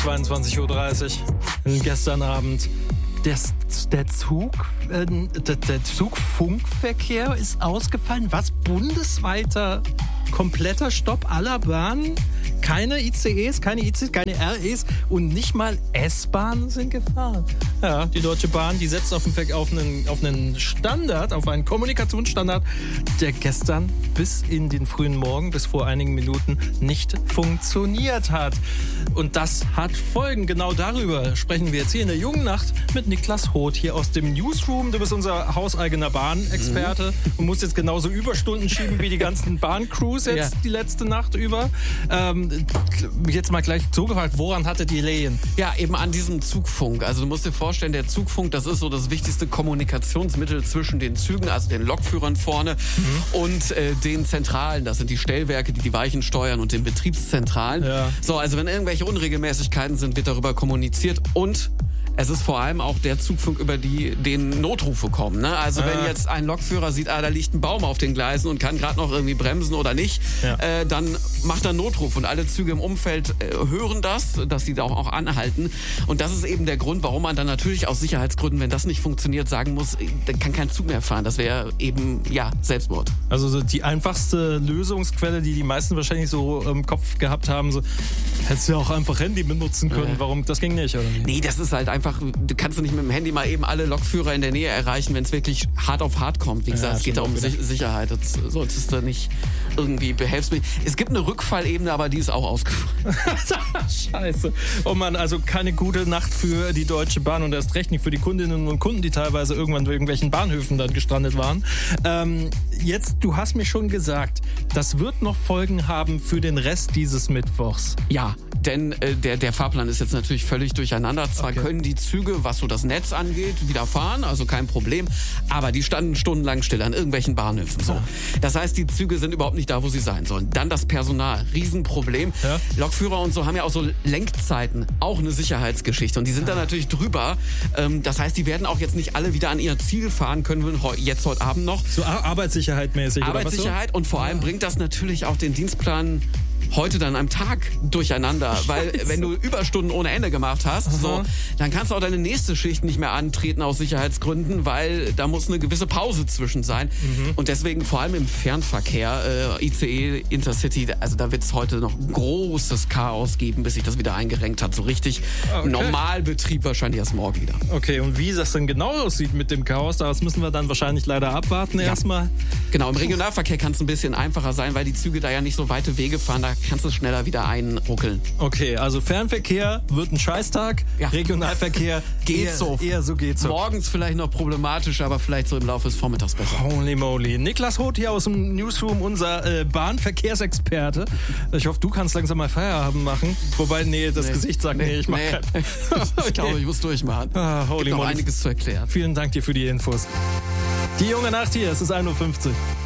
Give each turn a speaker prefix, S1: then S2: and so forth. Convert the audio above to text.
S1: 22:30 Uhr. Gestern Abend. Der Zugfunkverkehr ist ausgefallen. Was? Bundesweiter kompletter Stopp aller Bahnen? Keine ICEs, keine REs und nicht mal S-Bahnen sind gefahren. Ja, die Deutsche Bahn, die setzt auf einen Standard, auf einen Kommunikationsstandard, der gestern bis in den frühen Morgen, bis vor einigen Minuten nicht funktioniert hat. Und das hat Folgen. Genau darüber sprechen wir jetzt hier in der Jungen Nacht mit Niklas Hoth hier aus dem Newsroom. Du bist unser hauseigener Bahnexperte und musst jetzt genauso Überstunden schieben wie die ganzen Bahncrews jetzt die letzte Nacht über. Jetzt mal gleich zugefragt, woran hattet ihr Lehen?
S2: Ja, eben an diesem Zugfunk. Also du musst dir vorstellen, der Zugfunk, das ist so das wichtigste Kommunikationsmittel zwischen den Zügen, also den Lokführern vorne und den Zentralen. Das sind die Stellwerke, die Weichen steuern und den Betriebszentralen. Ja. So, also wenn irgendwelche Unregelmäßigkeiten sind, wird darüber kommuniziert und es ist vor allem auch der Zugfunk, über den Notrufe kommen. Ne? Also wenn jetzt ein Lokführer sieht, da liegt ein Baum auf den Gleisen und kann gerade noch irgendwie bremsen oder nicht, dann macht er einen Notruf. Und alle Züge im Umfeld hören das, dass sie da auch anhalten. Und das ist eben der Grund, warum man dann natürlich aus Sicherheitsgründen, wenn das nicht funktioniert, sagen muss, dann kann kein Zug mehr fahren. Das wäre eben, Selbstmord.
S1: Also so die einfachste Lösungsquelle, die meisten wahrscheinlich so im Kopf gehabt haben, so, hättest du ja auch einfach Handy benutzen können. Warum? Das ging nicht, oder?
S2: Nee, das ist halt einfach, du kannst nicht mit dem Handy mal eben alle Lokführer in der Nähe erreichen, wenn es wirklich hart auf hart kommt. Wie gesagt, es geht da um Sicherheit. Das solltest du nicht irgendwie behelfsmäßig. Es gibt eine Rückfallebene, aber die ist auch ausgefallen.
S1: Scheiße. Oh Mann, also keine gute Nacht für die Deutsche Bahn und erst recht nicht für die Kundinnen und Kunden, die teilweise irgendwann bei irgendwelchen Bahnhöfen dann gestrandet waren. Jetzt, du hast mir schon gesagt, das wird noch Folgen haben für den Rest dieses Mittwochs.
S2: Ja, denn der Fahrplan ist jetzt natürlich völlig durcheinander. Zwar können die Züge, was so das Netz angeht, wieder fahren, also kein Problem, aber die standen stundenlang still an irgendwelchen Bahnhöfen. So. Das heißt, die Züge sind überhaupt nicht da, wo sie sein sollen. Dann das Personal, Riesenproblem. Ja. Lokführer und so haben ja auch so Lenkzeiten, auch eine Sicherheitsgeschichte. Und die sind da natürlich drüber. Das heißt, die werden auch jetzt nicht alle wieder an ihr Ziel fahren können, heute Abend noch.
S1: So Arbeitssicherheit mäßig.
S2: Arbeitssicherheit
S1: oder was so?
S2: Und vor allem bringt das natürlich auch den Dienstplan heute dann am Tag durcheinander, weil wenn du Überstunden ohne Ende gemacht hast, dann kannst du auch deine nächste Schicht nicht mehr antreten aus Sicherheitsgründen, weil da muss eine gewisse Pause zwischen sein. Und deswegen vor allem im Fernverkehr, ICE, Intercity, also da wird es heute noch großes Chaos geben, bis sich das wieder eingerenkt hat. So richtig Normalbetrieb wahrscheinlich erst morgen wieder.
S1: Okay, und wie das dann genau aussieht mit dem Chaos, das müssen wir dann wahrscheinlich leider abwarten erstmal.
S2: Genau, im Regionalverkehr kann es ein bisschen einfacher sein, weil die Züge da ja nicht so weite Wege fahren, da kannst du schneller wieder einruckeln.
S1: Okay, also Fernverkehr wird ein Scheißtag, Regionalverkehr
S2: geht so.
S1: Eher so geht's so.
S2: Morgens vielleicht noch problematisch, aber vielleicht so im Laufe des Vormittags besser.
S1: Holy moly. Niklas Hoth hier aus dem Newsroom, unser Bahnverkehrsexperte. Ich hoffe, du kannst langsam mal Feierabend machen. Wobei, das Gesicht sagt, ich mach keinen.
S2: Ich glaube, ich muss durchmachen.
S1: Holy
S2: Gibt noch
S1: moly.
S2: einiges zu erklären.
S1: Vielen Dank dir für die Infos. Die Junge Nacht hier, es ist 1:50 Uhr.